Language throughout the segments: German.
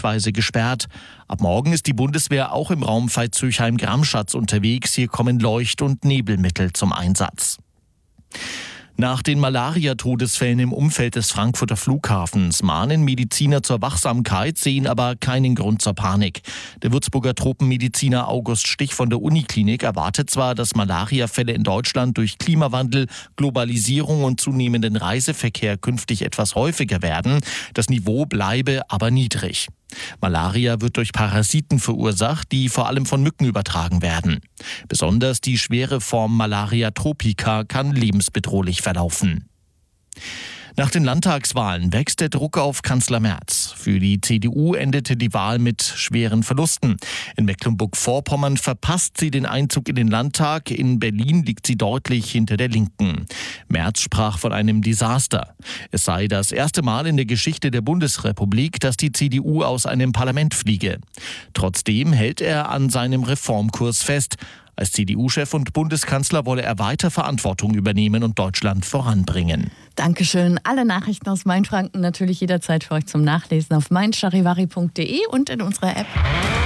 zeitweise gesperrt. Ab morgen ist die Bundeswehr auch im Raum Veitshöchheim-Gramschatz unterwegs. Hier kommen Leucht- und Nebelmittel zum Einsatz. Nach den Malaria-Todesfällen im Umfeld des Frankfurter Flughafens mahnen Mediziner zur Wachsamkeit, sehen aber keinen Grund zur Panik. Der Würzburger Tropenmediziner August Stich von der Uniklinik erwartet zwar, dass Malariafälle in Deutschland durch Klimawandel, Globalisierung und zunehmenden Reiseverkehr künftig etwas häufiger werden. Das Niveau bleibe aber niedrig. Malaria wird durch Parasiten verursacht, die vor allem von Mücken übertragen werden. Besonders die schwere Form Malaria tropica kann lebensbedrohlich verlaufen. Nach den Landtagswahlen wächst der Druck auf Kanzler Merz. Für die CDU endete die Wahl mit schweren Verlusten. In Mecklenburg-Vorpommern verpasst sie den Einzug in den Landtag. In Berlin liegt sie deutlich hinter der Linken. Merz sprach von einem Desaster. Es sei das erste Mal in der Geschichte der Bundesrepublik, dass die CDU aus einem Parlament fliege. Trotzdem hält er an seinem Reformkurs fest. Als CDU-Chef und Bundeskanzler wolle er weiter Verantwortung übernehmen und Deutschland voranbringen. Dankeschön. Alle Nachrichten aus Mainfranken natürlich jederzeit für euch zum Nachlesen auf meincharivari.de und in unserer App.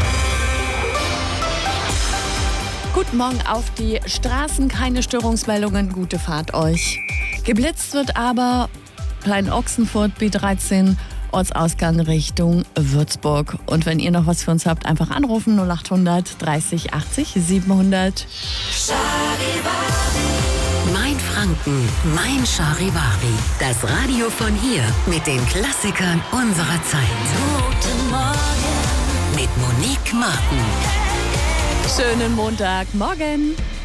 Guten Morgen auf die Straßen, keine Störungsmeldungen, gute Fahrt euch. Geblitzt wird aber Klein Ochsenfurt B13, Ortsausgang Richtung Würzburg. Und wenn ihr noch was für uns habt, einfach anrufen 0800 30 80 700. Mainfranken, Mein Charivari. Das Radio von hier mit den Klassikern unserer Zeit. Guten Morgen mit Monique Martin. Schönen Montagmorgen.